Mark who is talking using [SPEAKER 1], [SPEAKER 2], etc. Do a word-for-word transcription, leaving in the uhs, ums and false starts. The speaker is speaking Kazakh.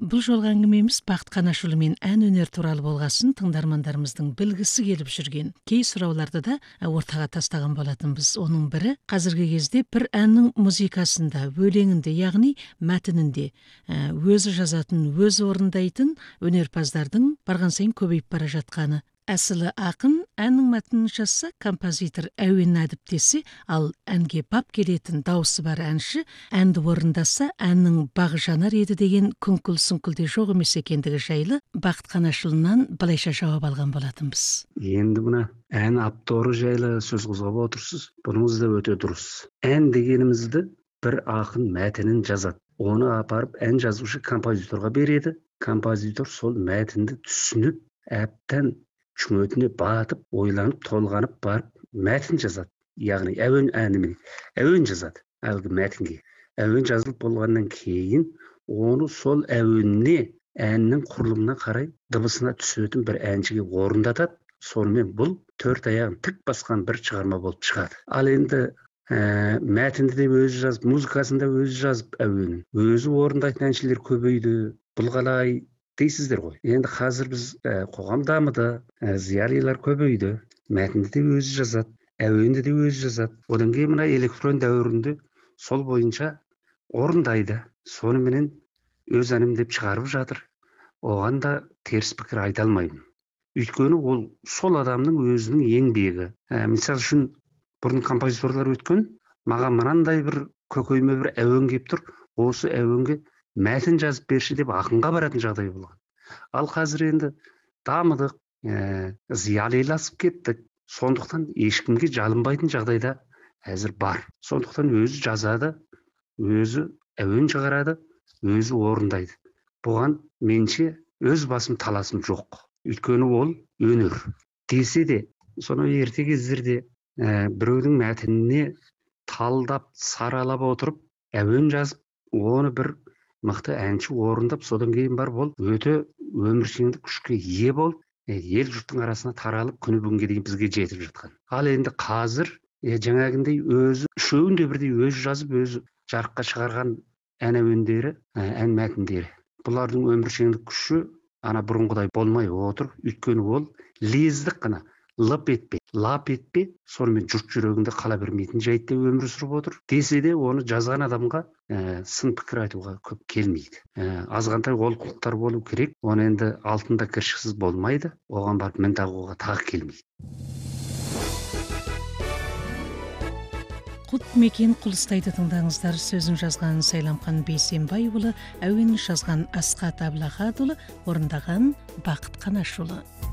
[SPEAKER 1] Бұл жолғы әңгімеміз Бақыт Қанашұлы мен ән өнер туралы болғасын тыңдармандарымыздың білгісі келіп жүрген кей сұрауларды да ортаға тастаған болатынбыз. Оның бірі қазіргі кезде бір әннің музыкасында, өлеңінде, яғни мәтінінде өзі жазатын, өзі орындайтын өнерпаздардың барған сайын көбейіп бара жатқаны. Әсілі ақын әннің мәтінін жазса, композитор әуен әдіптесе, ал әнге бап келетін дауысы бар әнші әнді орындаса, әннің бағы жанар еді деген күңкіл-сүңкілде жоқ емес екендігі жайлы Бақыт Қанашұлынан былайша жауап алған болатынбыз.
[SPEAKER 2] Енді мына ән авторы жайлы сөз қозғап отырсыз. Бұныңыз да өте дұрыс. Ән дегенімізді бір ақын мәтінін жазады. Оны апарып ән жазушы композиторға береді. Композитор сол мәтінді түсініп, әптен шүңетіне батып, ойланып, толғанып барып, мәтін жазады. Яғни әуен әнімен әуен жазады әлгі мәтінге. Әуен жазылып болғаннан кейін, оны сол әуеніне, әннің құрылымына қарай дыбысына түсетін бір әншіге орындатады. Сонымен бұл төрт аяғын тік басқан бір шығарма болып шығады. Ал енді ә, мәтінді де өзі жазып, музыкасын да өзі жазып әуенін, өзі орындайтын әншілер көбейді. Бұл қалай дейсіздер ғой. Енді қазір біз ә, қоғам дамыды, ә, зиялылар көбейді, мәтінді де өзі жазады, әуенді де өзі жазады. Одан кейін мына электрон дәуірінде сол бойынша орындайды. Соныменен өз әнім деп шығарып жатыр. Оған да теріс пікір айта алмаймын. Өйткені ол сол адамның өзінің еңбегі. Ә, мысал үшін бұрын композиторлар өткен, маған мынандай бір көкейме бір әуен келіп тұр, осы әуенге мәтін жазып берші деп ақынға баратын жағдай болған. Ал қазір енді дамыдық, ә, зиялиласып кеттік. Сондықтан ешкімге жалынбайтын жағдайда әзір бар. Сондықтан өзі жазады, өзі әуен шығарады, өзі орындайды. Бұған менше өз басым таласым жоқ. Өйткені ол өнер. Десе де, соны ерте кездерде ә, біреудің мәтініне талдап, саралап отырып, әуен жазып, оны бір мықты әнші орындап, содан кейін бар бол, өте өміршеңдік күшке ие болып, ел жұрттың арасына таралып, күні бүгінге дейін бізге жетіп жатқан. Ал енді қазір е, жаңағындай өзі, үшеуін де бірдей өзі жазып, өзі жарыққа шығарған ән әуендері, ән мәтіндері. Бұлардың өміршеңдік күші ана бұрынғыдай болмай отыр. Өйткені ол лездік қана, лып етпе, лап етпе, сонымен жұрт жүрегінде қала бермейтін жайтта өмір сүріп отыр. Десе де оны жазған адамға ә, сын пікір айтуға көп келмейді. Ә, азғантай олқылықтар болу керек. Оны енді алтында кіршіксіз болмайды. Оған барып мін тағуға тағы келмейді.
[SPEAKER 1] Құт мекен Құлыстайды тыңдаңыздар. Сөзін жазған Сайламхан Бейсенбайұлы, әуенін жазған Асқат Әблахатұлы, орындаған Бақыт Қанашұлы.